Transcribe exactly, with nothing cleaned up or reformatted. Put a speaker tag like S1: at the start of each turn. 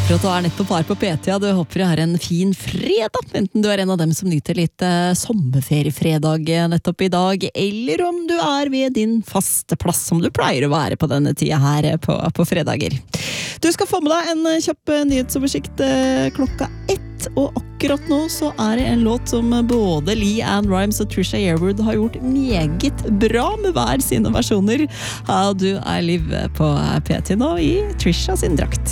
S1: håper at du er nettopp her på P T, ja. Du håper det er en fin fredag, enten du er en av dem som nyter litt eh, sommerferiefredag nettopp i dag, eller om du er ved din faste plass som du pleier å være på denne tida her på, på fredager. Du skal få med deg en kjapp nyhetsoversikt eh, klokka ett, og akkurat nå så er det en låt som både Lee Ann Rimes og Trisha Yearwood har gjort meget bra med hver sine versjoner. How Do I Live på P T nå i Trisha sin drakt.